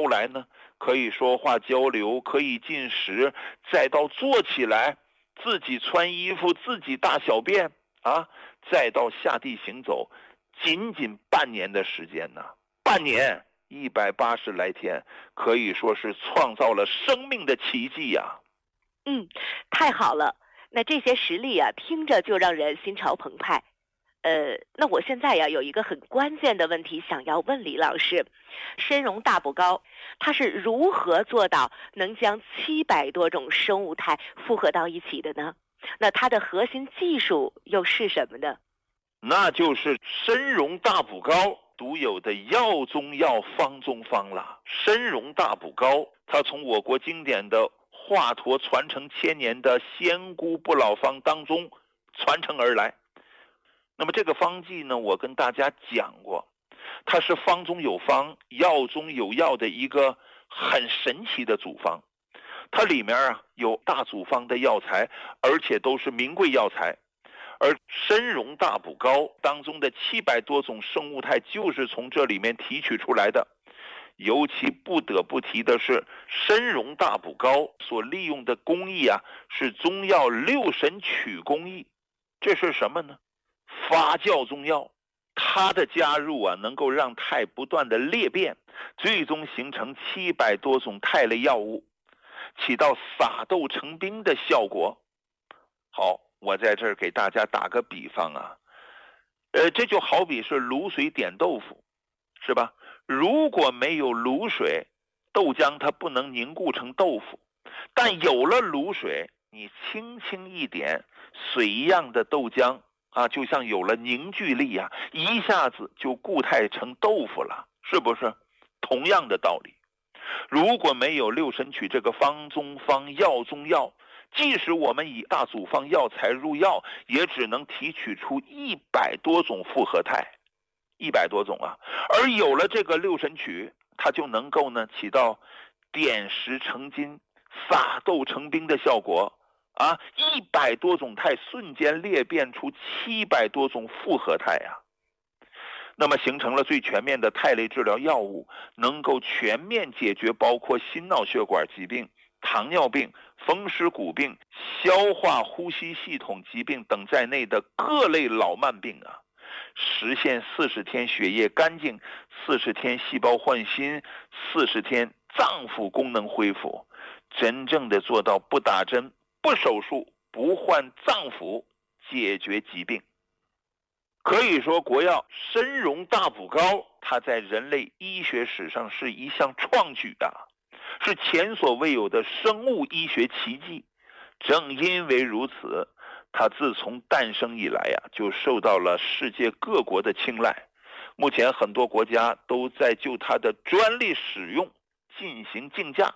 后来呢，可以说话交流，可以进食，再到坐起来，自己穿衣服，自己大小便啊，再到下地行走，仅仅半年的时间呢，半年180来天，可以说是创造了生命的奇迹呀。 太好了，那这些实例啊，听着就让人心潮澎湃。那我现在呀有一个很关键的问题想要问李老师，参茸大补膏它是如何做到能将700多种生物态复合到一起的呢？那它的核心技术又是什么呢？ 那就是参茸大补膏独有的药中药方中方了。参茸大补膏它从我国经典的华佗传承千年的仙姑不老方当中传承而来。那么这个方剂呢，我跟大家讲过，它是方中有方，药中有药的一个很神奇的组方。它里面有大组方的药材，而且都是名贵药材。而参茸大补膏当中的700多种生物态就是从这里面提取出来的。尤其不得不提的是，参茸大补膏所利用的工艺是中药6神曲工艺。这是什么呢？发酵中药，它的加入能够让肽不断的裂变，最终形成700多种肽类药物，起到撒豆成兵的效果。好，我在这儿给大家打个比方这就好比是卤水点豆腐，是吧？如果没有卤水，豆浆它不能凝固成豆腐，但有了卤水，你轻轻一点，水一样的豆浆就像有了凝聚力一下子就固态成豆腐了，是不是？同样的道理，如果没有6神曲这个方中方药中药，即使我们以大组方药材入药，也只能提取出100多种复合肽，100多种而有了这个6神曲，它就能够呢起到点石成金、撒豆成兵的效果100多种肽瞬间裂变出700多种复合肽那么形成了最全面的肽类治疗药物，能够全面解决包括心脑血管疾病、糖尿病、风湿骨病、消化呼吸系统疾病等在内的各类老慢病实现40天血液干净、40天细胞换新、40天脏腑功能恢复，真正的做到不打针、不手术、不换脏腑，解决疾病。可以说国药参茸大补膏，它在人类医学史上是一项创举是前所未有的生物医学奇迹。正因为如此，它自从诞生以来就受到了世界各国的青睐。目前很多国家都在就它的专利使用进行竞价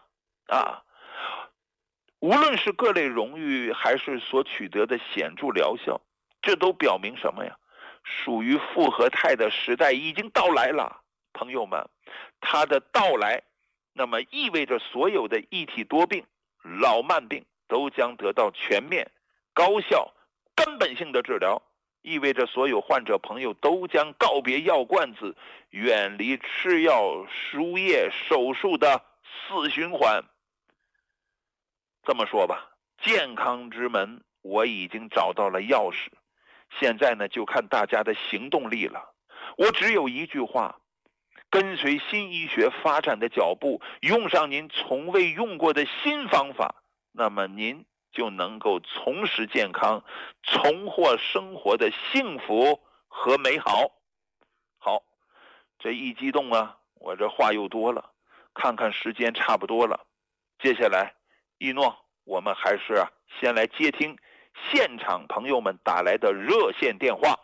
无论是各类荣誉还是所取得的显著疗效，这都表明什么呀？属于复合肽的时代已经到来了。朋友们，它的到来那么意味着所有的一体多病、老慢病都将得到全面、高效、根本性的治疗，意味着所有患者朋友都将告别药罐子，远离吃药、输液、手术的死循环。这么说吧，健康之门我已经找到了钥匙，现在呢就看大家的行动力了。我只有一句话，跟随新医学发展的脚步，用上您从未用过的新方法，那么您就能够重拾健康，重获生活的幸福和美好。好，这一激动我这话又多了，看看时间差不多了，接下来一诺我们还是先来接听现场朋友们打来的热线电话。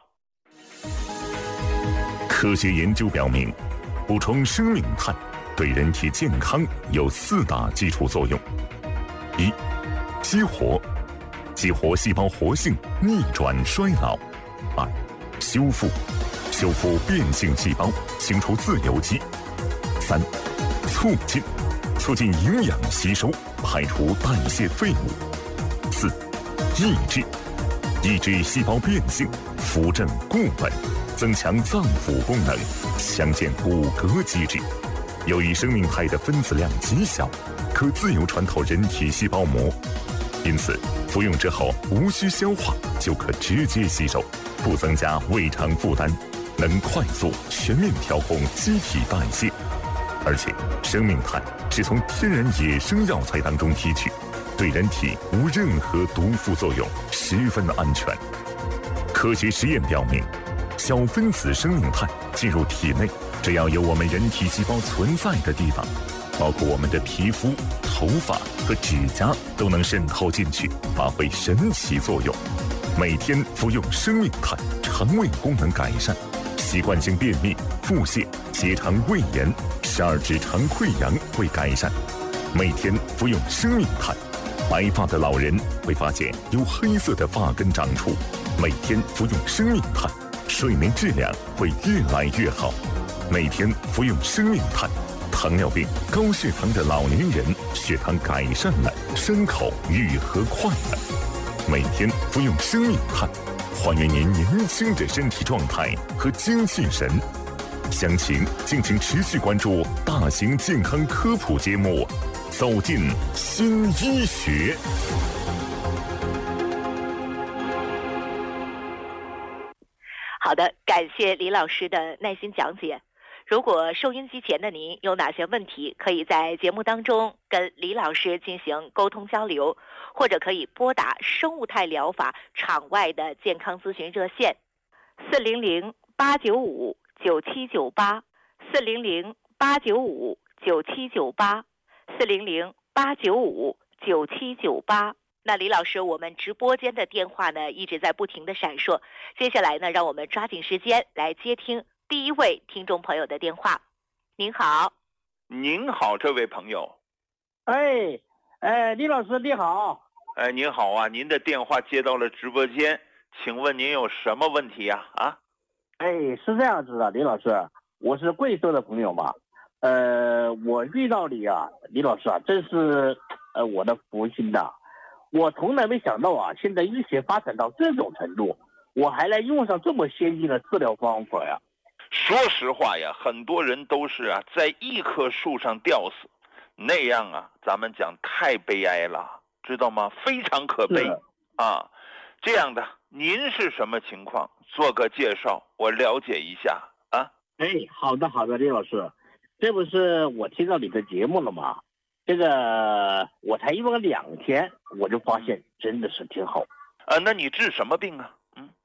科学研究表明，补充生命肽对人体健康有4大基础作用：一、激活细胞活性，逆转衰老；二、修复变性细胞，清除自由基；三、促进营养吸收，排除代谢废物；四、抑制细胞变性，扶正固本，增强脏腑功能，强健骨骼机制； 由于生命态的分子量极小，可自由穿透人体细胞膜，因此服用之后无需消化就可直接吸收，不增加胃肠负担，能快速全面调控机体代谢。而且生命炭是从天然野生药材当中提取，对人体无任何毒副作用，十分安全。科学实验表明，小分子生命炭进入体内，只要有我们人体细胞存在的地方，包括我们的皮肤、头发和指甲，都能渗透进去，发挥神奇作用。每天服用生命炭，肠胃功能改善，习惯性便秘、腹泻、结肠胃炎、十二指肠溃疡会改善。每天服用生命炭，白发的老人会发现有黑色的发根长出。每天服用生命炭，睡眠质量会越来越好。每天服用生命炭，糖尿病、高血糖的老年人血糖改善了，伤口愈合快了。每天服用生命炭，还原您年轻的身体状态和精气神。详情敬请持续关注大型健康科普节目《走进新医学》。 好的，感谢李老师的耐心讲解。如果收音机前的您有哪些问题，可以在节目当中跟李老师进行沟通交流，或者可以拨打生物态疗法场外的健康咨询热线400-895-9798，400-895-9798，400-895-9798。那李老师，我们直播间的电话呢一直在不停的闪烁，接下来呢，让我们抓紧时间来接听第一位听众朋友的电话。您好。 您好，这位朋友。 李老师你好。 您好啊，您的电话接到了直播间，请问您有什么问题呀？ 是这样子的，李老师，我是贵州的朋友嘛，我遇到你啊，李老师啊，真是我的福星呐。我从来没想到啊，现在医学发展到这种程度，我还来用上这么先进的治疗方法呀。 说实话呀，很多人都是在一棵树上吊死，那样咱们讲太悲哀了，知道吗？非常可悲啊。这样的，您是什么情况？做个介绍，我了解一下啊。 好的，李老师，这不是我听到你的节目了吗？这个我才用了2天，我就发现真的是挺好。 那你治什么病啊？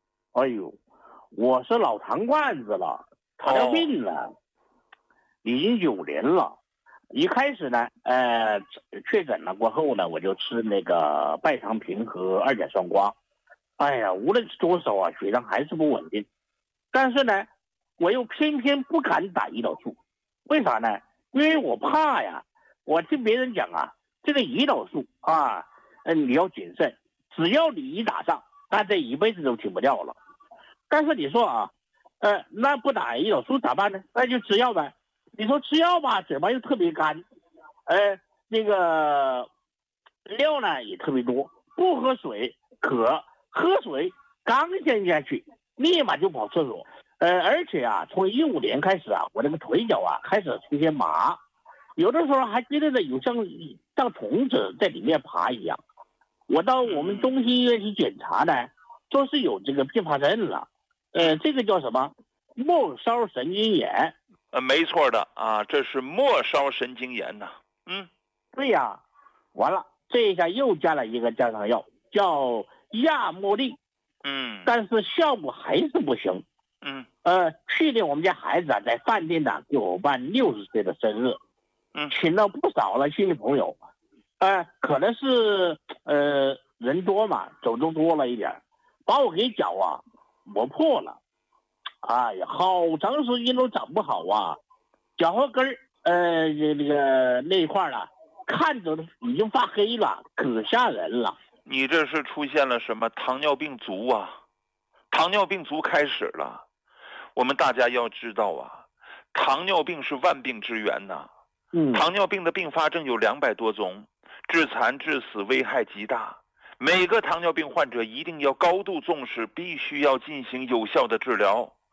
我是老糖罐子了，糖尿病了，已经9年了。一开始呢，确诊了过后呢，我就吃那个拜糖平和2甲双胍。无论是多少啊，血糖还是不稳定。但是呢，我又偏偏不敢打胰岛素，为啥呢？因为我怕呀。我听别人讲这个胰岛素你要谨慎，只要你一打上，那这一辈子都停不掉了。但是你说那不打胰岛素咋办呢？那就吃药呗。你说吃药吧，嘴巴又特别干，那个料呢也特别多，不喝水渴，喝水刚陷下去，立马就跑厕所。而且从15年开始我这个腿脚开始出现麻。有的时候还觉得有像虫子在里面爬一样。我到我们中心医院去检查呢，说是有这个并发症了。这个叫什么？末梢神经炎。 没错的这是末梢神经炎呐。 对呀，完了，这一下又加了一个加上药，叫亚莫利。但是效果还是不行。去年我们家孩子在饭店给我办60岁的生日。请了不少了亲戚朋友，可能是人多嘛，走动多了一点，把我给脚磨破了，好长时间都长不好脚后跟那一块看着已经发黑了，可吓人了。 你这是出现了什么糖尿病足糖尿病足开始了。我们大家要知道糖尿病是万病之源呐。糖尿病的并发症有200多种，致残致死，危害极大。每个糖尿病患者一定要高度重视，必须要进行有效的治疗。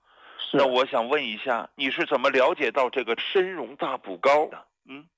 那我想问一下，你是怎么了解到这个参茸大补膏的？